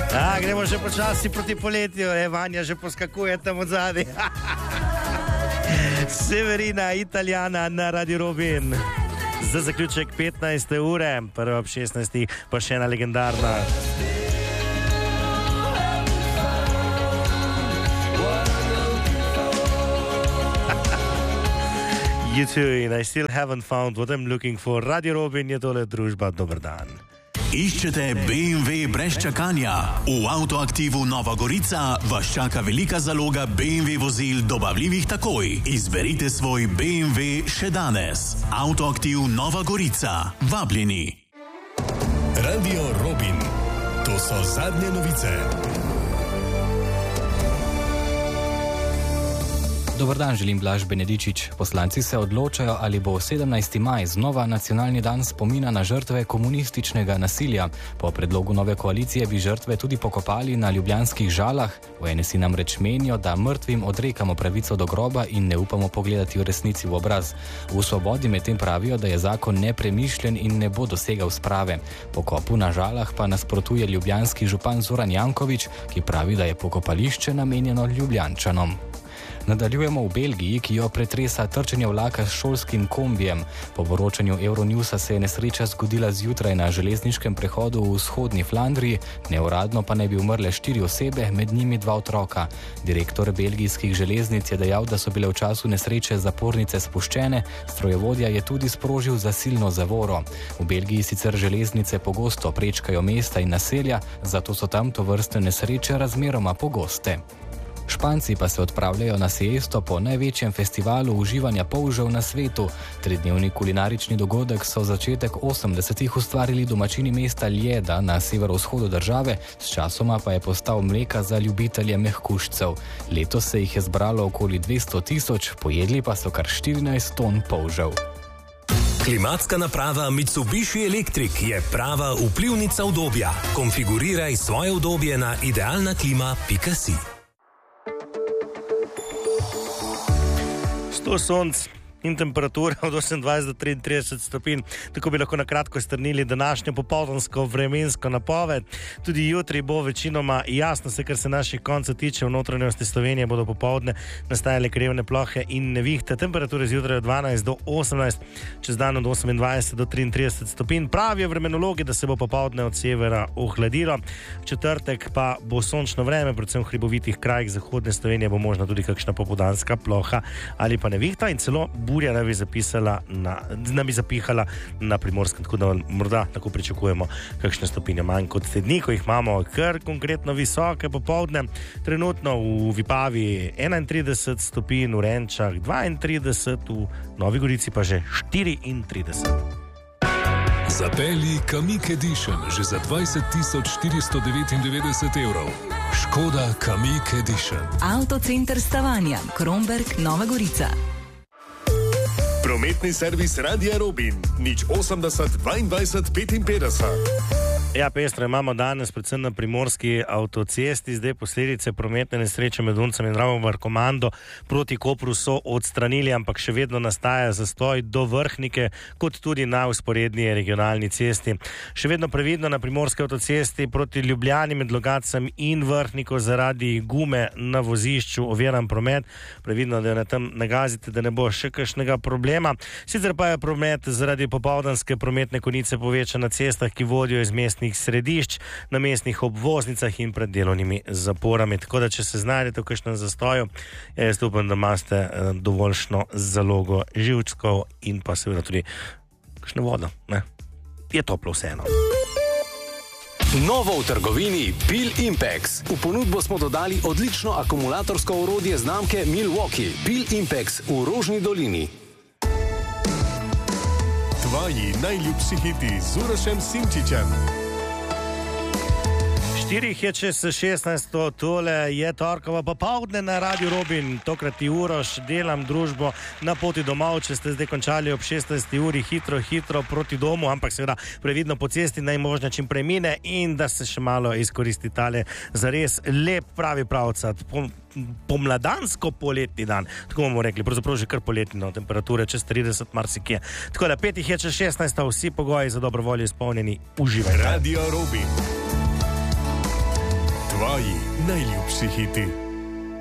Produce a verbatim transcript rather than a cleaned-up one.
A, gremo že počasi proti poletju, je, Vanja že poskakuje tam od zadaj. Severina, Italijana na Radio Robin. Za zaključek petnajste ure, prva ob šestnajstih, pa še ena legendarna. You too, and I still haven't found what I'm looking for. Radio Robin je tole družba, dober dan. Iščete B M W brez čakanja? V Avtoaktivu Nova Gorica vas čaka velika zaloga B M W vozil dobavljivih takoj. Izberite svoj B M W še danes. Avtoaktiv Nova Gorica. Vabljeni. Radio Robin. To so zadnje novice. Dobar dan, želim Blaž Benedičič. Poslanci se odločajo, ali bo sedemnajsti maj znova nacionalni dan spomina na žrtve komunističnega nasilja. Po predlogu nove koalicije bi žrtve tudi pokopali na ljubljanskih Žalah. V N S I namreč menijo, da mrtvim odrekamo pravico do groba in ne upamo pogledati v resnici v obraz. V Svobodi medtem pravijo, da je zakon nepremišljen in ne bo dosegal sprave. Pokopu na Žalah pa nasprotuje ljubljanski župan Zoran Janković, ki pravi, da je pokopališče namenjeno Ljubljančanom. Nadaljujemo v Belgiji, ki jo pretresa trčenje vlaka s šolskim kombijem. Po poročanju Euronewsa se je nesreča zgodila zjutraj na železniškem prehodu v vzhodni Flandriji, neuradno pa naj bi umrle štiri osebe, med njimi dva otroka. Direktor belgijskih železnic je dejal, da so bile v času nesreče zapornice spuščene, strojevodja je tudi sprožil zasilno zavoro. V Belgiji sicer železnice pogosto prečkajo mesta in naselja, zato so tam tovrstne nesreče razmeroma pogoste. Španci pa se odpravljajo na siesto po največjem festivalu uživanja polžev na svetu. Tridnevni kulinarični dogodek so začetek osemdesetih ustvarili domačini mesta Ljeda na severovzhodu države, s časoma pa je postal mleka za ljubitelje mehkužcev. Letos se jih je zbralo okoli dvesto tisoč, pojedli pa so kar štirinajst ton polžev. Klimatska naprava Mitsubishi Electric je prava vplivnica udobja. Konfiguriraj svoje udobje na idealna klima pika si. sto sonc in temperatura od osemindvajset do triintrideset stopinj. Tako bi lahko na kratko strnili današnjo popoldansko vremensko napoved. Tudi jutri bo večinoma jasno, se kar se naših koncev tiče. V notranjosti Slovenije bodo popoldne nastajale krevne plohe in nevihte. Temperature zjutraj od dvanajst do osemnajst, čez dan od osemindvajset do triintrideset stopinj. Pravijo vremenologi, da se bo popoldne od severa ohladilo. V četrtek pa bo sončno vreme, predvsem v hribovitih krajih zahodne Slovenije bo možna tudi kakšna popoldanska ploha ali pa nevihta in celo burja nam bi zapisala na, nam bi zapihala na Primorskem, tako da morda tako pričakujemo kakšne stopinje manj kot te dni, ko jih imamo kar konkretno visoke popoldne. Trenutno v Vipavi enaintrideset stopinj, v Renčah dvaintrideset, v Novi Gorici pa že štiriintrideset. Zapelji Kamiq Edition že za dvajset tisoč štiristo devetindevetdeset evrov. Škoda Kamiq Edition. Avtocenter Stavanja, Kromberk, Nova Gorica. Prometni servis Radia Robin, nič osemdeset dvaindvajset petinpetdeset. Ja, pestro imamo danes, predvsem na primorski avtocesti, zdaj posledice prometne nesreče med Uncem in Ravomar komando proti Kopru so odstranili, ampak še vedno nastaja zastoj do Vrhnike, kot tudi na usporedni regionalni cesti. Še vedno previdno na primorski avtocesti proti Ljubljani med Logatcem in Vrhniko zaradi gume na vozišču oviran promet. Previdno, da jo na tem nagazite, da ne bo še kakšnega problema. Sicer pa je promet zaradi popoldanske prometne konice povečan na cestah, ki vodijo iz mestnih središč, na mestnih obvoznicah in pred delovnimi zaporami. Tako da, če se znajdete v kakšnem zastoju, jaz upam, da imate dovoljšno zalogo živčkov in pa seveda tudi kakšno vodo. Ne? Je toplo vseeno. Novo v trgovini Pil Impex. V ponudbo smo dodali odlično akumulatorsko orodje znamke Milwaukee. Pil Impex v Rožni dolini. Tvoji najljubši hiti z Urošem Simčičem. Štirih je čez šestnajsto, tole je torkova popoldne na Radio Robin. Tokrat ti Uroš, delam družbo na poti domov, če ste zdaj končali ob šestnajsti uri, hitro, hitro proti domu, ampak seveda previdno po cesti, naj možno čim premine in da se še malo izkoristi tale zares lep pravi pravcat. Pomladansko poletni dan, tako bomo rekli, pravzaprav že kar poletni, no, temperature čez trideset marsikje. Tako da petih je čez šestnajsto, vsi pogoji za dobro voljo izpolnjeni, uživajte. Radio Robin. Tvoji najljubši hiti.